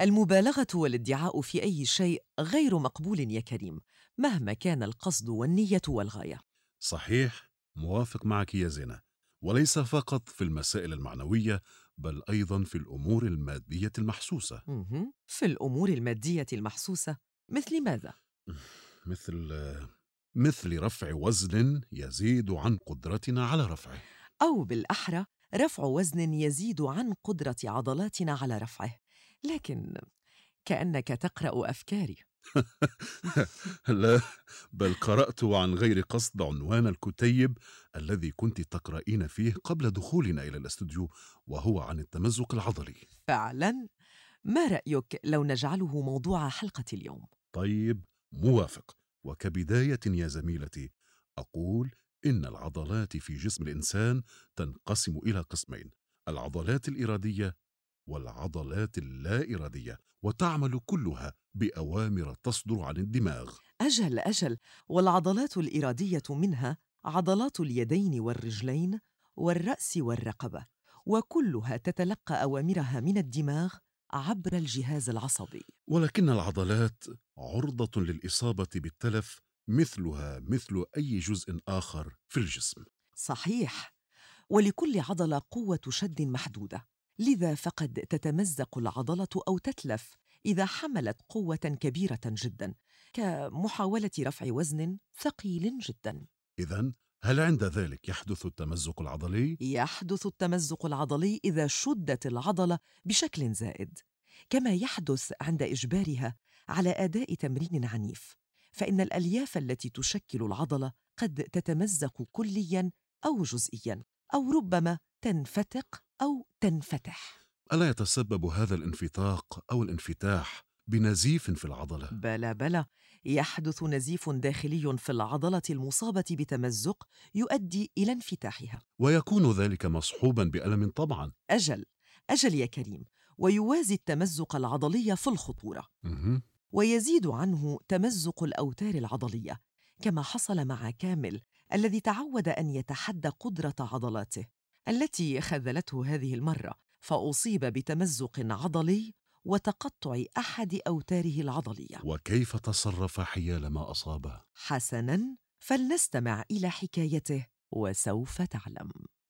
المبالغة والادعاء في أي شيء غير مقبول يا كريم، مهما كان القصد والنية والغاية. صحيح، موافق معك يا زينة، وليس فقط في المسائل المعنوية بل أيضا في الأمور المادية المحسوسة. في الأمور المادية المحسوسة مثل ماذا؟ مثل مثل رفع وزن يزيد عن قدرتنا على رفعه. أو بالأحرى رفع وزن يزيد عن قدرة عضلاتنا على رفعه. لكن كأنك تقرأ أفكاري. لا، بل قرأت عن غير قصد عنوان الكتيب الذي كنت تقرأين فيه قبل دخولنا إلى الاستوديو، وهو عن التمزق العضلي. فعلاً؟ ما رأيك لو نجعله موضوع حلقة اليوم؟ طيب، موافق. وكبداية يا زميلتي، أقول إن العضلات في جسم الإنسان تنقسم إلى قسمين: العضلات الإرادية والعضلات اللا إرادية، وتعمل كلها بأوامر تصدر عن الدماغ. أجل أجل، والعضلات الإرادية منها عضلات اليدين والرجلين والرأس والرقبة، وكلها تتلقى أوامرها من الدماغ عبر الجهاز العصبي. ولكن العضلات عرضة للإصابة بالتلف مثلها مثل أي جزء آخر في الجسم. صحيح، ولكل عضلة قوة شد محدودة، لذا فقد تتمزق العضلة أو تتلف إذا حملت قوة كبيرة جدا، كمحاولة رفع وزن ثقيل جدا. إذن هل عند ذلك يحدث التمزق العضلي؟ يحدث التمزق العضلي إذا شدت العضلة بشكل زائد، كما يحدث عند إجبارها على أداء تمرين عنيف، فإن الألياف التي تشكل العضلة قد تتمزق كلياً أو جزئياً، أو ربما تنفتق أو تنفتح. ألا يتسبب هذا الانفتاق أو الانفتاح بنزيف في العضلة؟ بلى بلى، يحدث نزيف داخلي في العضلة المصابة بتمزق يؤدي إلى انفتاحها. ويكون ذلك مصحوبا بألم طبعا. أجل أجل يا كريم، ويوازي التمزق العضلي في الخطورة، مه. ويزيد عنه تمزق الأوتار العضلية، كما حصل مع كامل الذي تعود أن يتحدى قدرة عضلاته التي خذلته هذه المرة، فأصيب بتمزق عضلي وتقطع أحد أوتاره العضلية. وكيف تصرف حيال ما أصابه؟ حسناً، فلنستمع إلى حكايته وسوف تعلم.